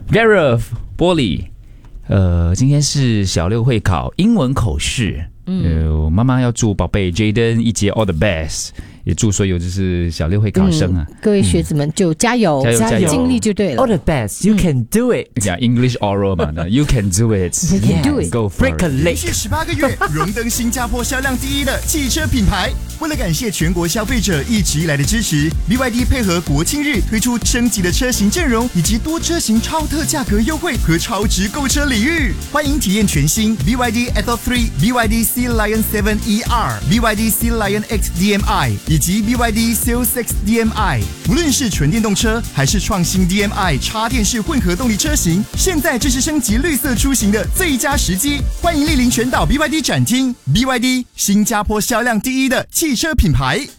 Vera 玻璃，今天是小六会考英文口试，我妈妈要祝宝贝 Jaden 一节 all the best， 也祝所有就是小六会考生啊， 各位学子们就加油，尽力就对了。 All the best, you can do it. Yeah, English oral 嘛，You can do it. You can do it. Go for Break a it. leg. 连续18个月荣登新加坡销量第1的汽车品牌。为了感谢全国消费者一直以来的支持 ，BYD 配合国庆日推出升级的车型阵容，以及多车型超特价格优惠和超值购车礼遇。欢迎体验全新 BYD Atto 3、BYD Sea Lion 7ER、BYD Sea Lion X DMI 以及 BYD Seal 6 DMI。无论是纯电动车还是创新 DMI 插电式混合动力车型，现在正是升级绿色出行的最佳时机。欢迎莅临全岛 BYD 展厅 ，BYD 新加坡销量第1的汽车品牌。